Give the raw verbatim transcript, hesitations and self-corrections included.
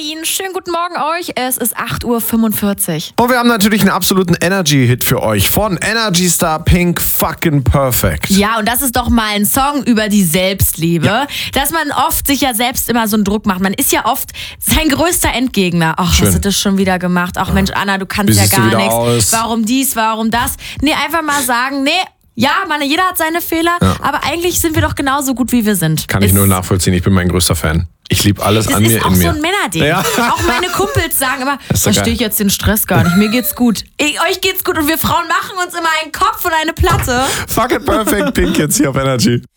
Berlin. Schönen guten Morgen euch. Es ist acht Uhr fünfundvierzig. Und wir haben natürlich einen absoluten Energy-Hit für euch von Energy Star Pink, Fucking Perfect. Ja, und das ist doch mal ein Song über die Selbstliebe. Ja. Dass man oft sich ja selbst immer so einen Druck macht. Man ist ja oft sein größter Endgegner. Ach, Schön. hast du das schon wieder gemacht? Ach Mensch, Anna, du kannst Wie ja siehst du gar wieder nichts. aus? Warum dies, warum das? Nee, einfach mal sagen, nee. Ja, man, jeder hat seine Fehler, Ja. aber eigentlich sind wir doch genauso gut, wie wir sind. Kann ich nur nachvollziehen, ich bin mein größter Fan. Ich liebe alles Das an mir ist auch in so mir. ein Männerding. Ja. Auch meine Kumpels sagen immer, ist so verstehe ich geil. jetzt den Stress gar nicht, mir geht's gut. Ich, euch geht's gut und wir Frauen machen uns immer einen Kopf und eine Platte. Fucking Perfect, Pink jetzt hier auf Energy.